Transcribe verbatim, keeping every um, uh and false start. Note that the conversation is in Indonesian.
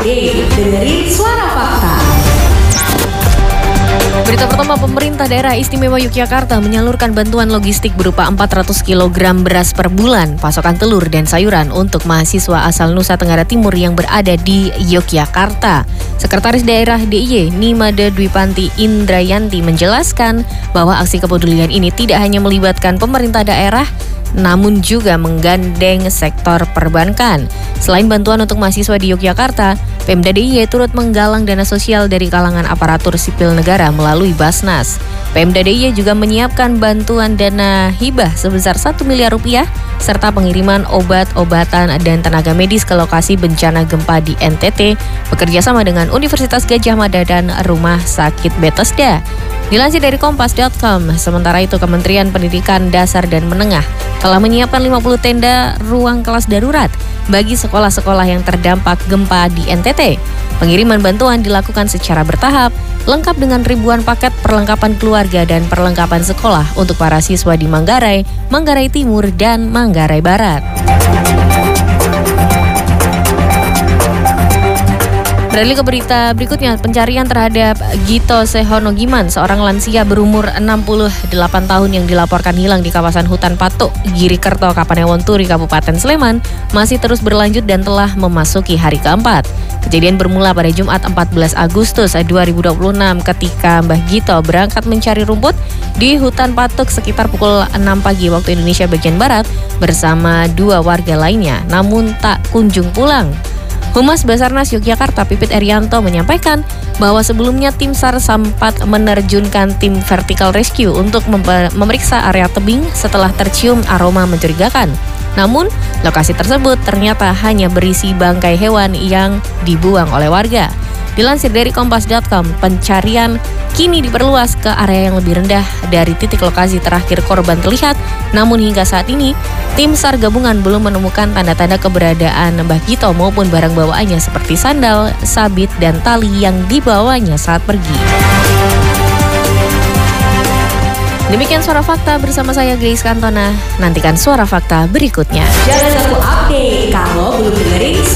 Update, dengerin suara fakta. Berita pertama, pemerintah daerah istimewa Yogyakarta menyalurkan bantuan logistik berupa empat ratus kilogram beras per bulan, pasokan telur dan sayuran untuk mahasiswa asal Nusa Tenggara Timur yang berada di Yogyakarta. Sekretaris Daerah D I Y Nimade Dwipanti Indrayanti menjelaskan bahwa aksi kepedulian ini tidak hanya melibatkan pemerintah daerah, namun juga menggandeng sektor perbankan. Selain bantuan untuk mahasiswa di Yogyakarta, Pemda D I Y turut menggalang dana sosial dari kalangan aparatur sipil negara melalui Basnas. Pemda D I Y juga menyiapkan bantuan dana hibah sebesar satu miliar rupiah serta pengiriman obat-obatan dan tenaga medis ke lokasi bencana gempa di N T T bekerjasama dengan Universitas Gadjah Mada dan Rumah Sakit Bethesda. Dilansir dari kompas titik com, sementara itu Kementerian Pendidikan Dasar dan Menengah telah menyiapkan lima puluh tenda ruang kelas darurat bagi sekolah-sekolah yang terdampak gempa di N T T. Pengiriman bantuan dilakukan secara bertahap, lengkap dengan ribuan paket perlengkapan keluarga dan perlengkapan sekolah untuk para siswa di Manggarai, Manggarai Timur, dan Manggarai Barat. Beralih ke berita berikutnya, pencarian terhadap Gito Sehonogiman, seorang lansia berumur enam puluh delapan tahun yang dilaporkan hilang di kawasan hutan Patok, Girikerto, Kapanewon Turi, Kabupaten Sleman, masih terus berlanjut dan telah memasuki hari keempat. Kejadian bermula pada Jumat empat belas Agustus dua ribu dua puluh enam ketika Mbah Gito berangkat mencari rumput di hutan Patok sekitar pukul enam pagi waktu Indonesia bagian Barat bersama dua warga lainnya, namun tak kunjung pulang. Humas Basarnas Yogyakarta Pipit Erianto menyampaikan bahwa sebelumnya tim SAR sempat menerjunkan tim vertical rescue untuk mem- memeriksa area tebing setelah tercium aroma mencurigakan. Namun, lokasi tersebut ternyata hanya berisi bangkai hewan yang dibuang oleh warga. Dilansir dari kompas titik com, pencarian kini diperluas ke area yang lebih rendah dari titik lokasi terakhir korban terlihat. Namun hingga saat ini, tim SAR gabungan belum menemukan tanda-tanda keberadaan Mbah Gito maupun barang bawaannya seperti sandal, sabit, dan tali yang dibawanya saat pergi. Demikian Suara Fakta bersama saya Grace Kantona. Nantikan Suara Fakta berikutnya. Jangan lupa update kalau belum dengerin